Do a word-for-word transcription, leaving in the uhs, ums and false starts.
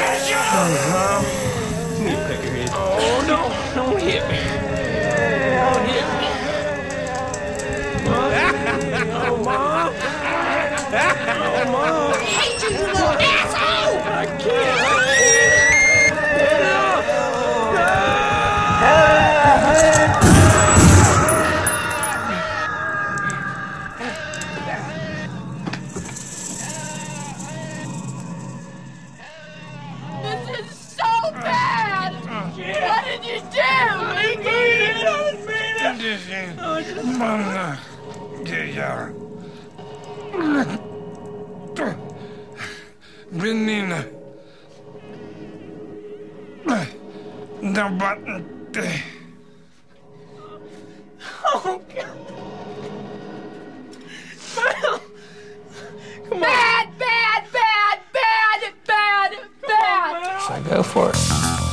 Uh-huh. Let me peck your head. Oh, no. Don't hit me. Don't hit me. Oh, Mom. Oh, Mom. I hate you, you little asshole! I can't. I can't. This is so bad! What did you do? I didn't mean it. I didn't mean it. Oh, just... Mana dia. Menina. Dapat teh. Oh, God. Come on. Bad, bad, bad, bad, bad, bad! So go for it.